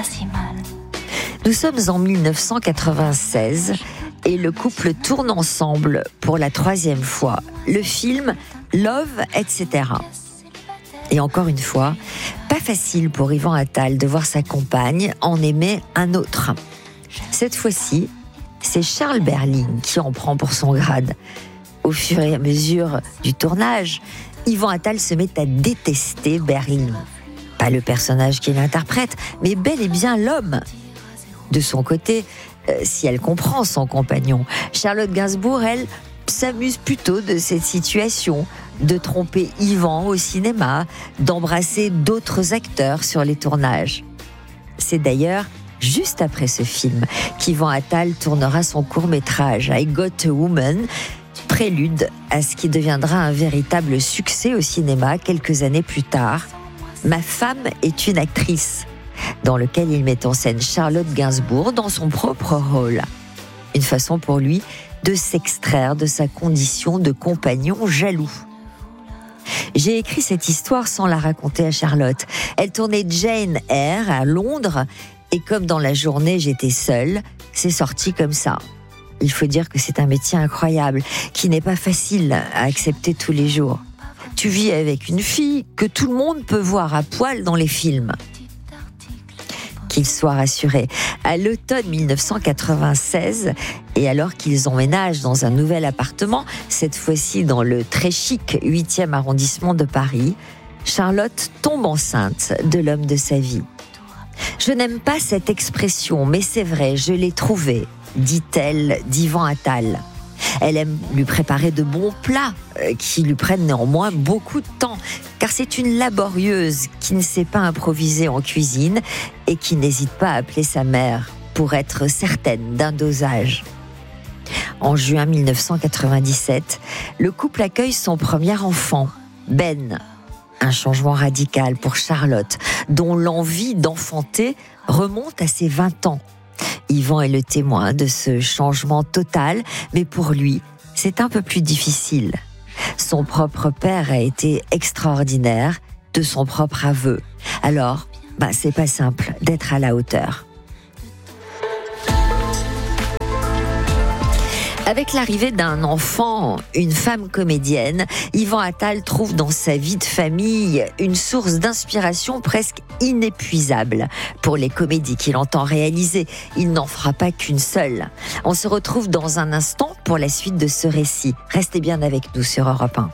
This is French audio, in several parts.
pas si mal. Nous sommes en 1996 et le couple tourne ensemble pour la 3e fois le film Love, etc. Et encore une fois, pas facile pour Yvan Attal de voir sa compagne en aimer un autre. Cette fois-ci, c'est Charles Berling qui en prend pour son grade. Au fur et à mesure du tournage, Yvan Attal se met à détester Berling. Pas le personnage qu'il interprète, mais bel et bien l'homme. De son côté, si elle comprend son compagnon, Charlotte Gainsbourg, elle, s'amuse plutôt de cette situation, de tromper Yvan au cinéma, d'embrasser d'autres acteurs sur les tournages. C'est d'ailleurs juste après ce film qu'Yvan Attal tournera son court-métrage I Got a Woman, prélude à ce qui deviendra un véritable succès au cinéma quelques années plus tard. Ma femme est une actrice, dans lequel il met en scène Charlotte Gainsbourg dans son propre rôle. Une façon pour lui de s'extraire de sa condition de compagnon jaloux. J'ai écrit cette histoire sans la raconter à Charlotte. Elle tournait Jane Eyre à Londres et comme dans la journée j'étais seule, c'est sorti comme ça. Il faut dire que c'est un métier incroyable qui n'est pas facile à accepter tous les jours. Tu vis avec une fille que tout le monde peut voir à poil dans les films. Qu'il soit rassuré. À l'automne 1996, et alors qu'ils emménagent dans un nouvel appartement, cette fois-ci dans le très chic 8e arrondissement de Paris, Charlotte tombe enceinte de l'homme de sa vie. Je n'aime pas cette expression, mais c'est vrai, je l'ai trouvée, dit-elle d'Yvan Attal. Elle aime lui préparer de bons plats qui lui prennent néanmoins beaucoup de temps, car c'est une laborieuse qui ne sait pas improviser en cuisine et qui n'hésite pas à appeler sa mère pour être certaine d'un dosage. En juin 1997, le couple accueille son premier enfant, Ben. Un changement radical pour Charlotte, dont l'envie d'enfanter remonte à ses 20 ans. Yvan est le témoin de ce changement total, mais pour lui, c'est un peu plus difficile. Son propre père a été extraordinaire, de son propre aveu. Alors, c'est pas simple d'être à la hauteur. Avec l'arrivée d'un enfant, une femme comédienne, Yvan Attal trouve dans sa vie de famille une source d'inspiration presque inépuisable. Pour les comédies qu'il entend réaliser, il n'en fera pas qu'une seule. On se retrouve dans un instant pour la suite de ce récit. Restez bien avec nous sur Europe 1.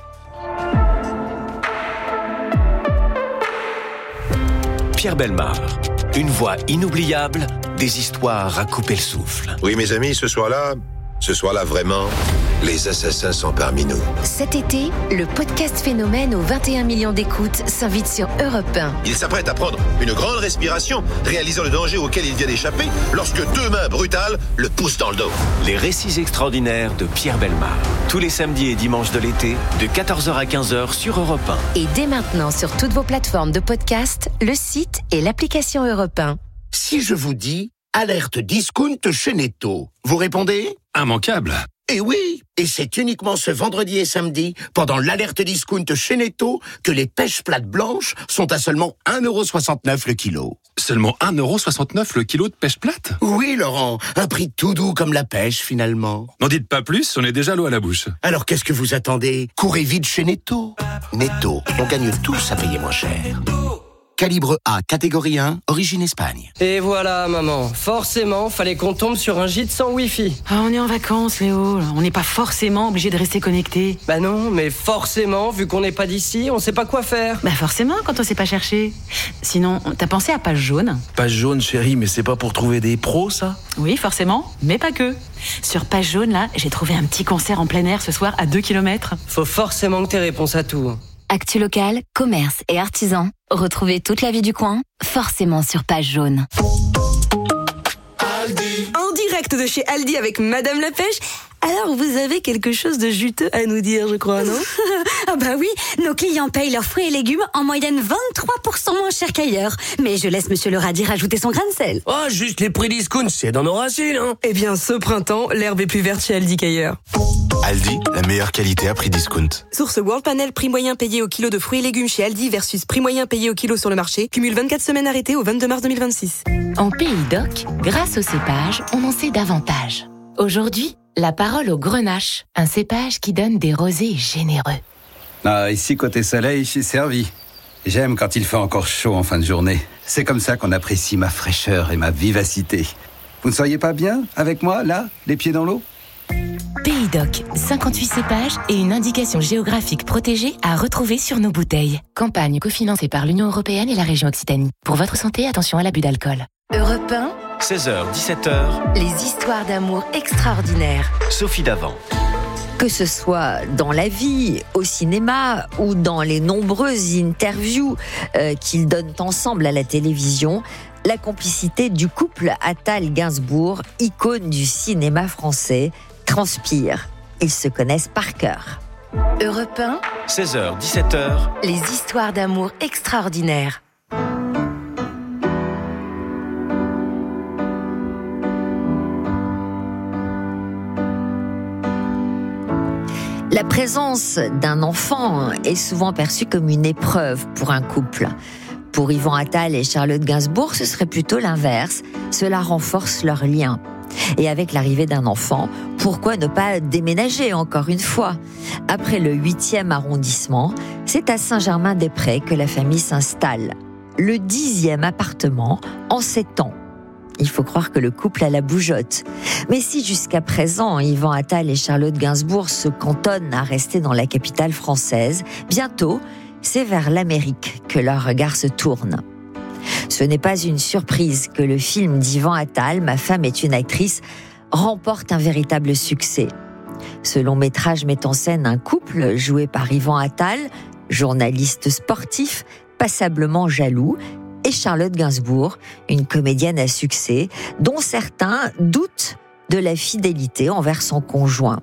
Pierre Bellemare, une voix inoubliable, des histoires à couper le souffle. Oui, mes amis, ce soir-là, vraiment, les assassins sont parmi nous. Cet été, le podcast Phénomène aux 21 millions d'écoutes s'invite sur Europe 1. Il s'apprête à prendre une grande respiration, réalisant le danger auquel il vient d'échapper, lorsque 2 mains brutales le poussent dans le dos. Les récits extraordinaires de Pierre Bellemare. Tous les samedis et dimanches de l'été, de 14h à 15h sur Europe 1. Et dès maintenant sur toutes vos plateformes de podcast, le site et l'application Europe 1. Si je vous dis alerte discount chez Netto, vous répondez ? Immanquable. Eh oui, et c'est uniquement ce vendredi et samedi, pendant l'alerte discount chez Netto, que les pêches plates blanches sont à seulement 1,69€ le kilo. Seulement 1,69€ le kilo de pêche plate ? Oui, Laurent, un prix tout doux comme la pêche, finalement. N'en dites pas plus, on est déjà l'eau à la bouche. Alors qu'est-ce que vous attendez ? Courez vite chez Netto. Netto, on gagne tous à payer moins cher. Calibre A, catégorie 1, origine Espagne. Et voilà, maman. Forcément, fallait qu'on tombe sur un gîte sans Wi-Fi. On est en vacances, Léo. On n'est pas forcément obligé de rester connecté. Bah non, mais forcément, vu qu'on n'est pas d'ici, on sait pas quoi faire. Bah forcément, quand on sait pas chercher. Sinon, t'as pensé à Page Jaune ? Page Jaune, chérie, mais c'est pas pour trouver des pros, ça ? Oui, forcément, mais pas que. Sur Page Jaune, là, j'ai trouvé un petit concert en plein air ce soir à 2 km. Faut forcément que t'aies réponse à tout. Actu locale, commerce et artisans. Retrouvez toute la vie du coin, forcément sur Page Jaune. Aldi. En direct de chez Aldi avec Madame la Pêche. Alors, vous avez quelque chose de juteux à nous dire, je crois, non ? Ah bah oui, nos clients payent leurs fruits et légumes en moyenne 23% moins cher qu'ailleurs. Mais je laisse Monsieur le radis rajouter son grain de sel. Oh, juste les prix discount, c'est dans nos racines, hein ? Eh bien, ce printemps, l'herbe est plus verte chez Aldi qu'ailleurs. Aldi, la meilleure qualité à prix discount. Source World Panel, prix moyen payé au kilo de fruits et légumes chez Aldi versus prix moyen payé au kilo sur le marché. Cumule 24 semaines arrêtées au 22 mars 2026. En Pays Doc, grâce au cépage, on en sait davantage. Aujourd'hui, la parole au Grenache, un cépage qui donne des rosés généreux. Ah, ici, côté soleil, je suis servi. J'aime quand il fait encore chaud en fin de journée. C'est comme ça qu'on apprécie ma fraîcheur et ma vivacité. Vous ne seriez pas bien avec moi, là, les pieds dans l'eau ? Pays Doc, 58 cépages et une indication géographique protégée à retrouver sur nos bouteilles. Campagne cofinancée par l'Union européenne et la région Occitanie. Pour votre santé, attention à l'abus d'alcool. Europe 1, 16h, 17h, les histoires d'amour extraordinaires. Sophie Davant. Que ce soit dans la vie, au cinéma ou dans les nombreuses interviews qu'ils donnent ensemble à la télévision, la complicité du couple Attal-Gainsbourg, icône du cinéma français, transpire. Ils se connaissent par cœur. Europe 1, 16h, 17h, les histoires d'amour extraordinaires. La présence d'un enfant est souvent perçue comme une épreuve pour un couple. Pour Yvan Attal et Charlotte Gainsbourg, ce serait plutôt l'inverse. Cela renforce leur lien. Et avec l'arrivée d'un enfant, pourquoi ne pas déménager encore une fois ? Après le 8e arrondissement, c'est à Saint-Germain-des-Prés que la famille s'installe. Le 10e appartement en 7 ans. Il faut croire que le couple a la bougeotte. Mais si jusqu'à présent, Yvan Attal et Charlotte Gainsbourg se cantonnent à rester dans la capitale française, bientôt, c'est vers l'Amérique que leur regard se tourne. Ce n'est pas une surprise que le film d'Yvan Attal, Ma femme est une actrice, remporte un véritable succès. Ce long métrage met en scène un couple joué par Yvan Attal, journaliste sportif, passablement jaloux, et Charlotte Gainsbourg, une comédienne à succès, dont certains doutent de la fidélité envers son conjoint.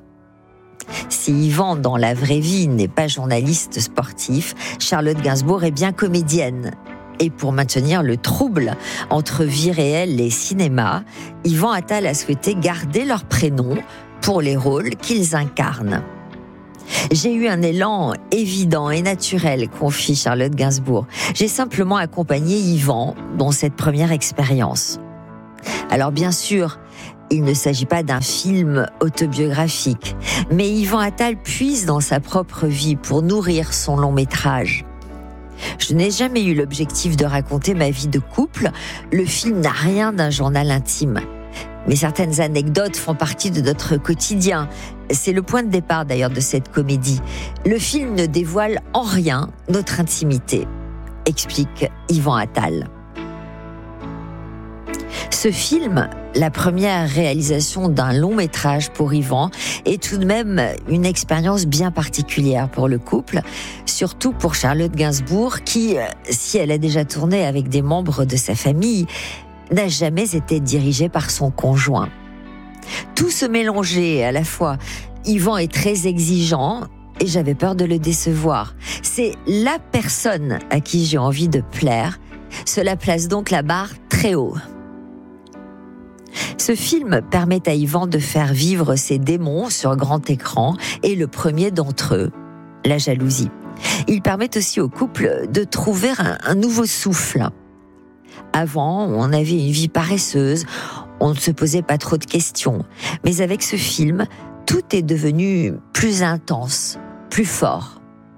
Si Yvan, dans la vraie vie, n'est pas journaliste sportif, Charlotte Gainsbourg est bien comédienne. Et pour maintenir le trouble entre vie réelle et cinéma, Yvan Attal a souhaité garder leur prénom pour les rôles qu'ils incarnent. J'ai eu un élan évident et naturel, confie Charlotte Gainsbourg. J'ai simplement accompagné Yvan dans cette première expérience. Alors bien sûr, il ne s'agit pas d'un film autobiographique, mais Yvan Attal puise dans sa propre vie pour nourrir son long métrage. Je n'ai jamais eu l'objectif de raconter ma vie de couple. Le film n'a rien d'un journal intime. Mais certaines anecdotes font partie de notre quotidien. C'est le point de départ d'ailleurs de cette comédie. Le film ne dévoile en rien notre intimité, explique Yvan Attal. Ce film, la première réalisation d'un long métrage pour Yvan, est tout de même une expérience bien particulière pour le couple, surtout pour Charlotte Gainsbourg qui, si elle a déjà tourné avec des membres de sa famille, n'a jamais été dirigée par son conjoint. Tout se mélangeait à la fois. Yvan est très exigeant et j'avais peur de le décevoir. C'est la personne à qui j'ai envie de plaire. Cela place donc la barre très haut. Ce film permet à Yvan de faire vivre ses démons sur grand écran et le premier d'entre eux, la jalousie. Il permet aussi au couple de trouver un nouveau souffle. Avant, on avait une vie paresseuse, on ne se posait pas trop de questions. Mais avec ce film, tout est devenu plus intense, plus fort.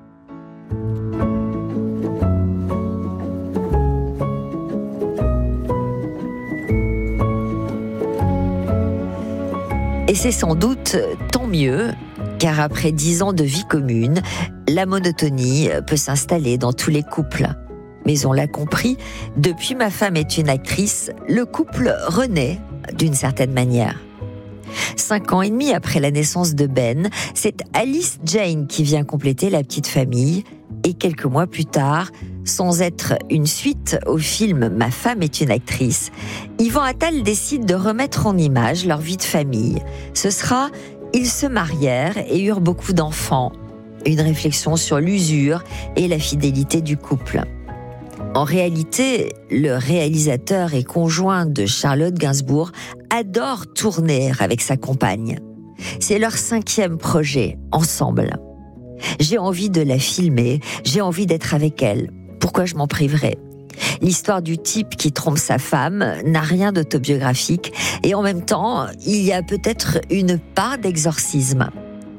Et c'est sans doute tant mieux, car après 10 ans de vie commune, la monotonie peut s'installer dans tous les couples. Mais on l'a compris, depuis Ma femme est une actrice, le couple renaît d'une certaine manière. 5 ans et demi après la naissance de Ben, c'est Alice Jane qui vient compléter la petite famille. Et quelques mois plus tard, sans être une suite au film Ma femme est une actrice, Yvan Attal décide de remettre en image leur vie de famille. Ce sera « Ils se marièrent et eurent beaucoup d'enfants », une réflexion sur l'usure et la fidélité du couple. En réalité, le réalisateur et conjoint de Charlotte Gainsbourg adore tourner avec sa compagne. C'est leur 5e projet, ensemble. J'ai envie de la filmer, j'ai envie d'être avec elle. Pourquoi je m'en priverais ? L'histoire du type qui trompe sa femme n'a rien d'autobiographique et en même temps, il y a peut-être une part d'exorcisme.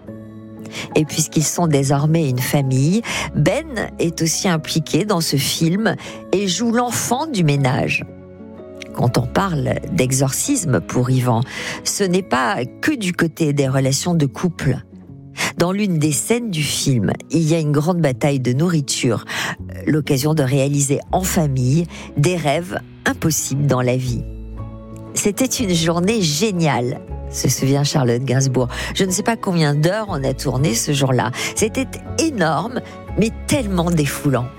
Et puisqu'ils sont désormais une famille, Ben est aussi impliqué dans ce film et joue l'enfant du ménage. Quand on parle d'exorcisme pour Yvan, ce n'est pas que du côté des relations de couple. Dans l'une des scènes du film, il y a une grande bataille de nourriture, l'occasion de réaliser en famille des rêves impossibles dans la vie. C'était une journée géniale, se souvient Charlotte Gainsbourg. Je ne sais pas combien d'heures on a tourné ce jour-là. C'était énorme, mais tellement défoulant.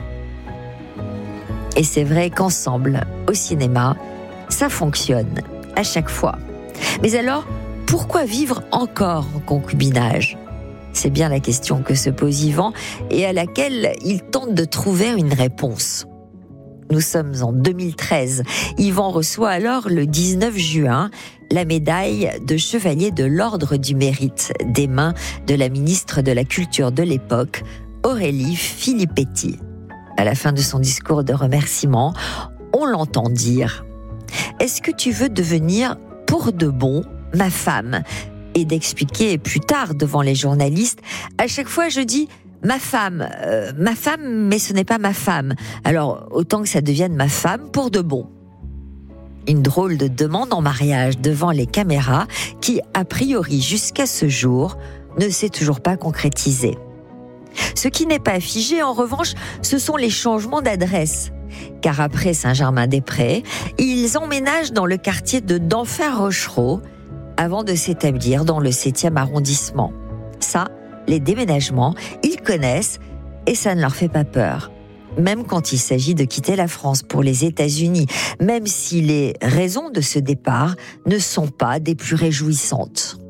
Et c'est vrai qu'ensemble, au cinéma, ça fonctionne, à chaque fois. Mais alors, pourquoi vivre encore en concubinage ? C'est bien la question que se pose Yvan et à laquelle il tente de trouver une réponse. Nous sommes en 2013. Yvan reçoit alors le 19 juin la médaille de chevalier de l'Ordre du Mérite des mains de la ministre de la Culture de l'époque, Aurélie Filippetti. À la fin de son discours de remerciement, on l'entend dire « Est-ce que tu veux devenir pour de bon ma femme ?» Et d'expliquer plus tard devant les journalistes, à chaque fois je dis ma femme, mais ce n'est pas ma femme. Alors autant que ça devienne ma femme pour de bon. Une drôle de demande en mariage devant les caméras qui, a priori jusqu'à ce jour, ne s'est toujours pas concrétisée. Ce qui n'est pas figé, en revanche, ce sont les changements d'adresse. Car après Saint-Germain-des-Prés, ils emménagent dans le quartier de Denfert-Rochereau, avant de s'établir dans le 7e arrondissement. Ça, les déménagements, ils connaissent et ça ne leur fait pas peur. Même quand il s'agit de quitter la France pour les États-Unis, même si les raisons de ce départ ne sont pas des plus réjouissantes.